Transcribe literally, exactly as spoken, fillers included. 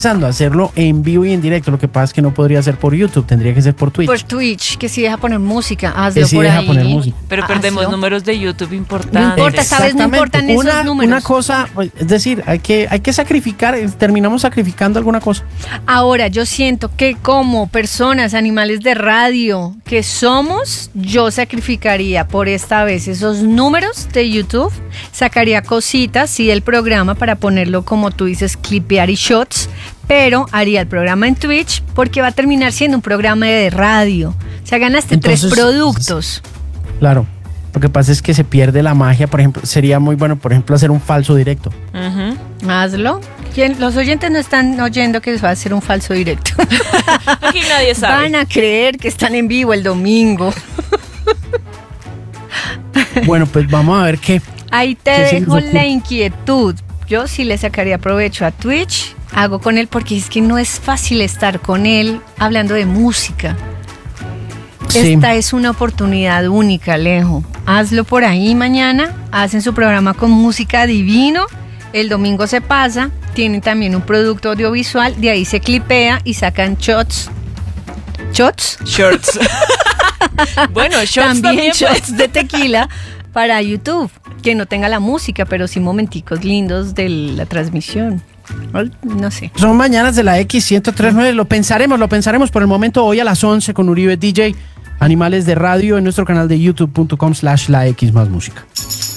a hacerlo en vivo y en directo. Lo que pasa es que no podría ser por YouTube, tendría que ser por Twitch. Por Twitch, que si deja poner música, hazlo que sí por deja ahí. poner música. Pero perdemos Hazlo. números de YouTube importantes. No importa, esta vez no importan esos una, números. Una cosa, es decir, hay que, hay que sacrificar, terminamos sacrificando alguna cosa. Ahora, yo siento que como personas, animales de radio que somos, yo sacrificaría por esta vez esos números de YouTube, sacaría cositas, sí, del programa para ponerlo, como tú dices, clipear y shots, pero haría el programa en Twitch porque va a terminar siendo un programa de radio. O sea, ganaste Entonces, tres productos. Claro. Lo que pasa es que se pierde la magia. Por ejemplo, sería muy bueno, por ejemplo, hacer un falso directo. Uh-huh. Hazlo. ¿Quién? Los oyentes no están oyendo que va a ser un falso directo. Aquí nadie sabe. Van a creer que están en vivo el domingo. Bueno, pues vamos a ver qué. Ahí te ¿Qué se dejo nos ocurre? la inquietud. Yo sí le sacaría provecho a Twitch. Hago con él porque es que no es fácil estar con él hablando de música. Sí. Esta es una oportunidad única, Alejo. Hazlo por ahí mañana. Hacen su programa con música divino. El domingo se pasa. Tienen también un producto audiovisual. De ahí se clipea y sacan shots. ¿Shots? Shorts. Bueno, shorts También, también, shots pues. de tequila para YouTube. Que no tenga la música, pero sí momenticos lindos de la transmisión. No sé. Son mañanas de la X ciento tres punto nueve. Lo pensaremos, lo pensaremos por el momento. Hoy a las once con Uribe D J. Animales de Radio en nuestro canal de youtube punto com slash la X más música.